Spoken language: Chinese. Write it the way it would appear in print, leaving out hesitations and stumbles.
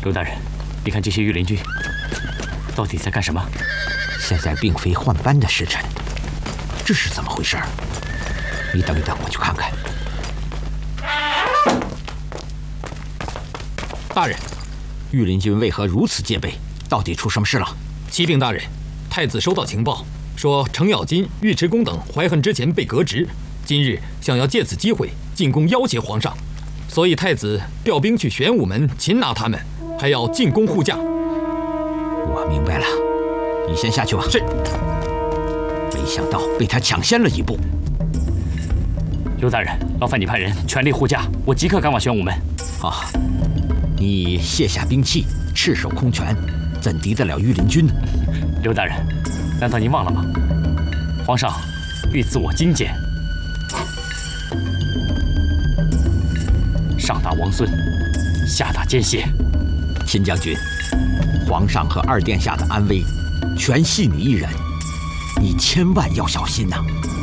刘大人，你看这些御林军到底在干什么？ 现在并非换班的时辰，这是怎么回事？你等一等，我去看看。 大人， 御林军为何如此戒备？到底出什么事了？ 启禀大人，太子收到情报，说程咬金、尉迟恭等怀恨之前被革职，今日想要借此机会进宫要挟皇上，所以太子调兵去玄武门擒拿他们，还要进宫护驾。 我明白了，你先下去吧。 是。 没想到被他抢先了一步。 刘大人，劳烦你派人全力护驾，我即刻赶往玄武门。 啊，你卸下兵器，赤手空拳，怎敌得了御林军呢？ 刘大人，难道您忘了吗？皇上欲赐我金剑，上打王孙，下打奸邪。 秦将军，皇上和二殿下的安危，全系你一人，你千万要小心呐！